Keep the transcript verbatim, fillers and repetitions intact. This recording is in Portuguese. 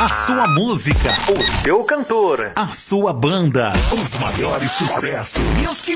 A sua música, o seu cantor, a sua banda, os maiores sucessos.